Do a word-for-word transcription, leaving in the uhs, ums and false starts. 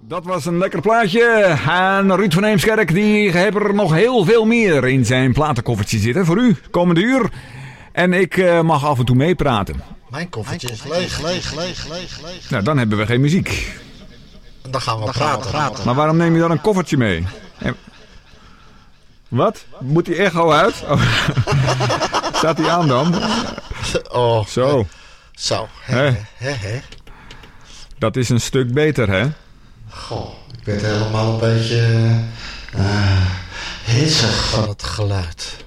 Dat was een lekker plaatje. En Ruud van Heemskerk die heeft er nog heel veel meer in zijn platenkoffertje zitten. Voor u, komende uur. En ik uh, mag af en toe meepraten. Mijn koffertje is leeg, leeg, leeg, leeg, leeg. Nou, dan hebben we geen muziek. Dan gaan we dan praten, gaan we praten. Maar waarom neem je dan een koffertje mee? En... Wat? Moet die echo uit? Oh. Staat die aan dan? Oh, Zo. Zo. Hè? Hè, hè. Dat is een stuk beter, hè? Goh, ik werd helemaal een beetje uh, hitsig van het geluid.